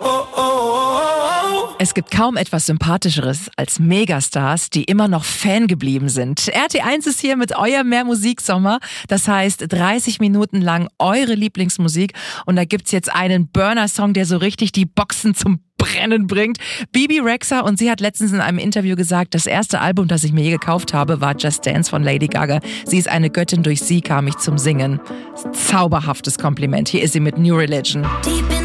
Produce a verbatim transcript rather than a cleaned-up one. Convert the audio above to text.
Es gibt kaum etwas Sympathischeres als Megastars, die immer noch Fan geblieben sind. R T eins ist hier mit eurem Mehr Musik Sommer. Das heißt dreißig Minuten lang eure Lieblingsmusik. Und da gibt's jetzt einen Burner-Song, der so richtig die Boxen zum Brennen bringt. Bebe Rexha, und sie hat letztens in einem Interview gesagt, das erste Album, das ich mir je gekauft habe, war Just Dance von Lady Gaga. Sie ist eine Göttin, durch sie kam ich zum Singen. Zauberhaftes Kompliment. Hier ist sie mit New Religion.